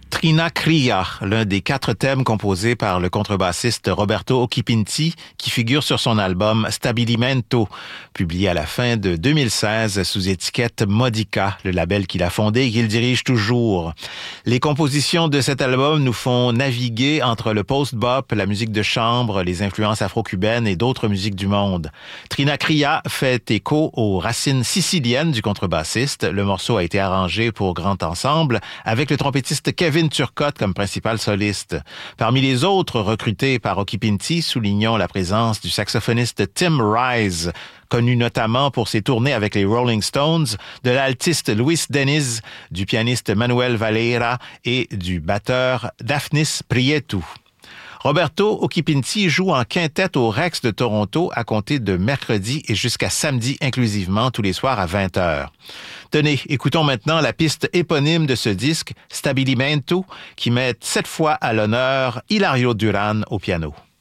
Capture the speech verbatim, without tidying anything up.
Trinacria, l'un des quatre thèmes composés par le contrebassiste Roberto Occhipinti, qui figure sur son album Stabilimento, publié à la fin de deux mille seize sous étiquette Modica, le label qu'il a fondé et qu'il dirige toujours. Les compositions de cet album nous font naviguer entre le post-bop, la musique de chambre, les influences afro-cubaines et d'autres musiques du monde. Trinacria fait écho aux racines siciliennes du contrebassiste. Le morceau a été arrangé pour grand ensemble avec le trompettiste Kevin Turcotte comme principal soliste. Parmi les autres recrutés par Occhipinti, soulignons la présence du saxophoniste Tim Rise, connu notamment pour ses tournées avec les Rolling Stones, de l'altiste Luis Deniz, du pianiste Manuel Valera et du batteur Daphnis Prieto. Roberto Occhipinti joue en quintette au Rex de Toronto à compter de mercredi et jusqu'à samedi inclusivement, tous les soirs à vingt heures. Tenez, écoutons maintenant la piste éponyme de ce disque, Stabilimento, qui met cette fois à l'honneur Hilario Duran au piano.